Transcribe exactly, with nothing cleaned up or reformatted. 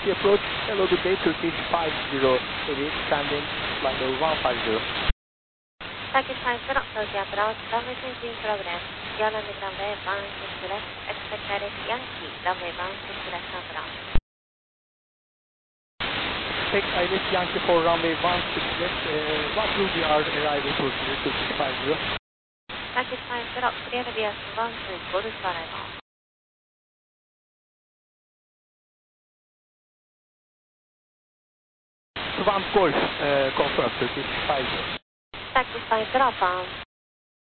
Turkey approach. Hello, good day, Turkish five zero, heavy, standing, flight level one five zero. Turkish five zero, Turkey approach, runway twenty in progress. Your landing runway one six left, expect direct Yankee, runway one six left approach. Expect I L S Yankee for runway one six left. Uh, what will be our arrival procedure, Turkish five zero? Turkish five zero, clear via one two Golf arrival. Swan Golf, uh, confirm, Turkish five zero. Turkish five zero, bound